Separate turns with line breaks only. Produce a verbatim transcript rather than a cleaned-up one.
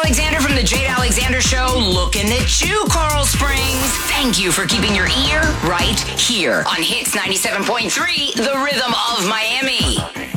Alexander from The Jade Alexander Show, looking at you, Coral Springs. Thank you for keeping your ear right here on Hits ninety-seven point three, the rhythm of Miami.